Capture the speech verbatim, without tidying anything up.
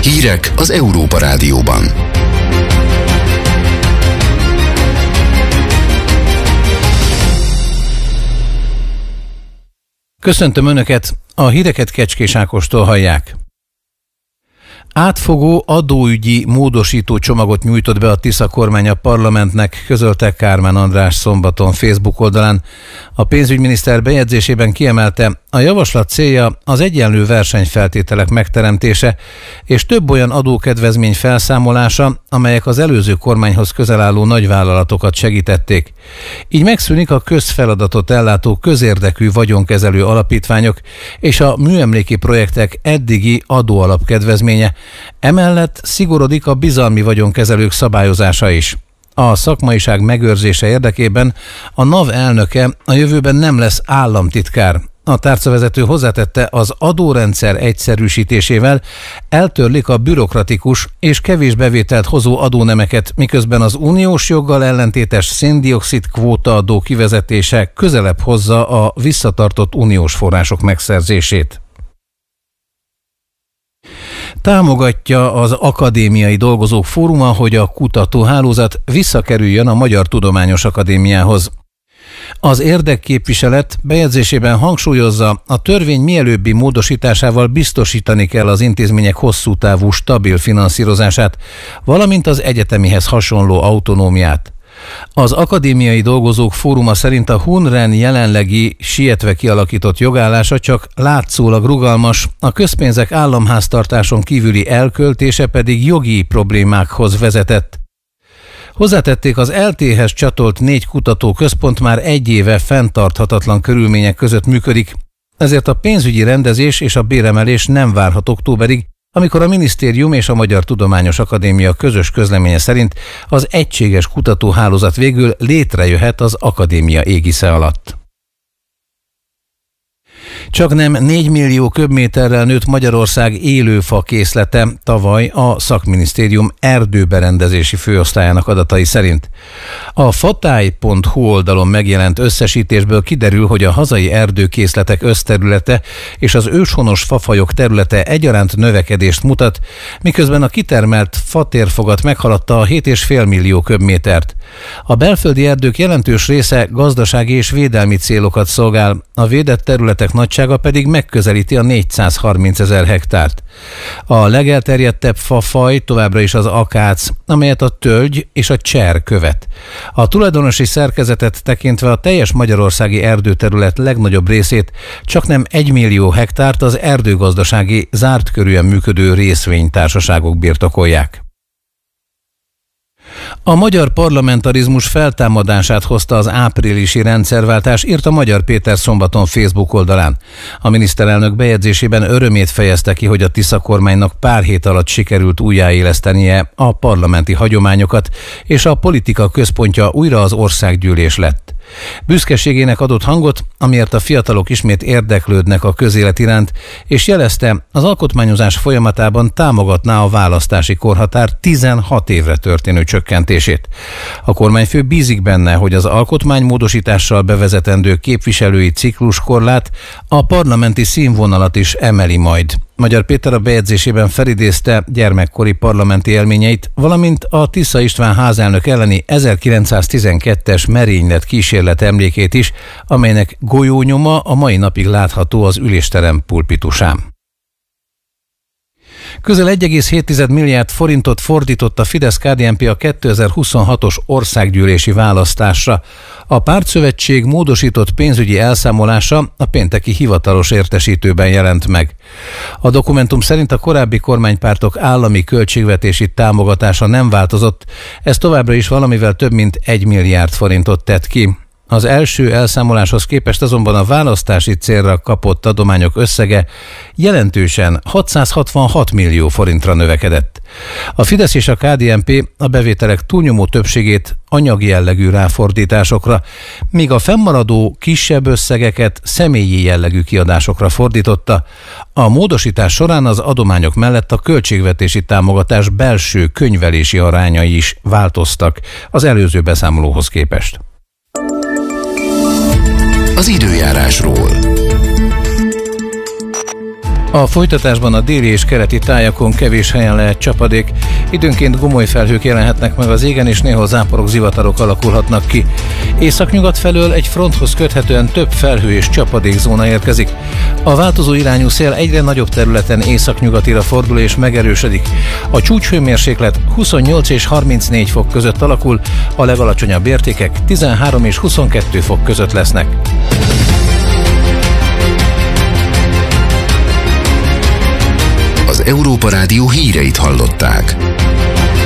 Hírek az Európa Rádióban. Köszöntöm Önöket, a híreket Kecskés Ákostól hallják. Átfogó adóügyi módosító csomagot nyújtott be a Tisza kormány a parlamentnek, közölte Kármán András szombaton Facebook oldalán. A pénzügyminiszter bejegyzésében kiemelte, a javaslat célja az egyenlő versenyfeltételek megteremtése és több olyan adókedvezmény felszámolása, amelyek az előző kormányhoz közel álló nagyvállalatokat segítették. Így megszűnik a közfeladatot ellátó közérdekű vagyonkezelő alapítványok és a műemléki projektek eddigi adóalapkedvezménye. Emellett szigorodik a bizalmi vagyonkezelők szabályozása is. A szakmaiság megőrzése érdekében a NAV elnöke a jövőben nem lesz államtitkár. A tárcavezető hozzátette, az adórendszer egyszerűsítésével eltörlik a bürokratikus és kevés bevételt hozó adónemeket, miközben az uniós joggal ellentétes széndioxid kvótaadó kivezetése közelebb hozza a visszatartott uniós források megszerzését. Támogatja az Akadémiai Dolgozók Fóruma, hogy a kutatóhálózat visszakerüljön a Magyar Tudományos Akadémiához. Az érdekképviselet bejegyzésében hangsúlyozza, a törvény mielőbbi módosításával biztosítani kell az intézmények hosszú távú stabil finanszírozását, valamint az egyetemihez hasonló autonómiát. Az Akadémiai Dolgozók Fóruma szerint a HUNREN jelenlegi sietve kialakított jogállása csak látszólag rugalmas, a közpénzek államháztartáson kívüli elköltése pedig jogi problémákhoz vezetett. Hozzátették, az é el té-hez csatolt négy kutatóközpont már egy éve fenntarthatatlan körülmények között működik, ezért a pénzügyi rendezés és a béremelés nem várhat októberig, amikor a minisztérium és a Magyar Tudományos Akadémia közös közleménye szerint az egységes kutatóhálózat végül létrejöhet az akadémia égisze alatt. Csaknem négy millió köbméterrel nőtt Magyarország élőfa készlete tavaly a szakminisztérium erdőberendezési főosztályának adatai szerint. A fatály pont hu oldalon megjelent összesítésből kiderül, hogy a hazai erdőkészletek összterülete és az őshonos fafajok területe egyaránt növekedést mutat, miközben a kitermelt fatérfogat meghaladta a hét egész öt millió köbmétert. A belföldi erdők jelentős része gazdasági és védelmi célokat szolgál, a védett területek nagysága pedig megközelíti a négyszázharmincezer hektárt. A legelterjedtebb fafaj továbbra is az akác, amelyet a tölgy és a cser követ. A tulajdonosi szerkezetet tekintve a teljes magyarországi erdőterület legnagyobb részét, csaknem egy millió hektárt az erdőgazdasági zárt körűen működő részvénytársaságok birtokolják. A magyar parlamentarizmus feltámadását hozta az áprilisi rendszerváltás, írta Magyar Péter szombaton Facebook oldalán. A miniszterelnök bejegyzésében örömét fejezte ki, hogy a Tisza kormánynak pár hét alatt sikerült újjáélesztenie a parlamenti hagyományokat, és a politika központja újra az országgyűlés lett. Büszkeségének adott hangot, amiért a fiatalok ismét érdeklődnek a közélet iránt, és jelezte, az alkotmányozás folyamatában támogatná a választási korhatár tizenhat évre történő csökkentését. A kormányfő bízik benne, hogy az alkotmánymódosítással bevezetendő képviselői cikluskorlát a parlamenti színvonalat is emeli majd. Magyar Péter a bejegyzésében felidézte gyermekkori parlamenti élményeit, valamint a Tisza István házelnök elleni ezerkilencszáztizenkettes merénylet kísérlet emlékét is, amelynek golyónyoma a mai napig látható az ülésterem pulpitusán. Közel egy egész hét milliárd forintot fordított a Fidesz-ká dé en pé a kétezer-huszonhatos országgyűlési választásra. A pártszövetség módosított pénzügyi elszámolása a pénteki hivatalos értesítőben jelent meg. A dokumentum szerint a korábbi kormánypártok állami költségvetési támogatása nem változott, ez továbbra is valamivel több mint egy milliárd forintot tett ki. Az első elszámoláshoz képest azonban a választási célra kapott adományok összege jelentősen hatszázhatvanhat millió forintra növekedett. A Fidesz és a ká dé en pé a bevételek túlnyomó többségét anyagi jellegű ráfordításokra, míg a fennmaradó kisebb összegeket személyi jellegű kiadásokra fordította. A módosítás során az adományok mellett a költségvetési támogatás belső könyvelési arányai is változtak az előző beszámolóhoz képest. Az időjárásról. A folytatásban a déli és keleti tájakon kevés helyen lehet csapadék, időnként gomolyfelhők jelenhetnek meg az égen, és néhol záporok, zivatarok alakulhatnak ki. Északnyugat felől egy fronthoz köthetően több felhő és csapadékzóna érkezik. A változó irányú szél egyre nagyobb területen északnyugatira fordul és megerősödik. A csúcshőmérséklet huszonnyolc és harmincnégy fok között alakul, a legalacsonyabb értékek tizenhárom és huszonkettő fok között lesznek. Az Európa Rádió híreit hallották.